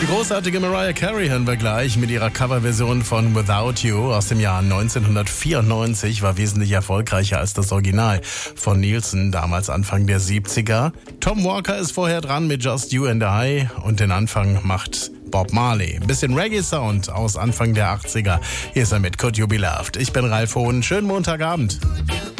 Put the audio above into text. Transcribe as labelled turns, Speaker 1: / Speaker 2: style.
Speaker 1: Die großartige Mariah Carey hören wir gleich mit ihrer Coverversion von Without You aus dem Jahr 1994. War wesentlich erfolgreicher als das Original von Nielsen, damals Anfang der 70er. Tom Walker ist vorher dran mit Just You and I und den Anfang macht Bob Marley. Ein bisschen Reggae-Sound aus Anfang der 80er. Hier ist er mit Could You Be Loved. Ich bin Ralf Hohn. Schönen Montagabend.